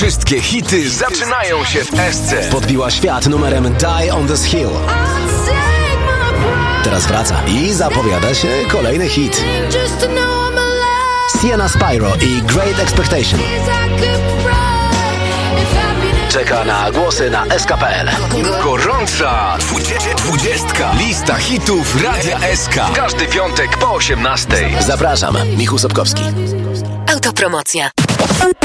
Wszystkie hity zaczynają się w Esce. Podbiła świat numerem Die on This Hill. Teraz wraca i zapowiada się kolejny hit. Sienna Spyro i Great Expectation. Czeka na głosy na SK.pl. Gorąca 20. Lista hitów Radia SK. Każdy piątek po 18:00. Zapraszam, Michał Sobkowski. Autopromocja.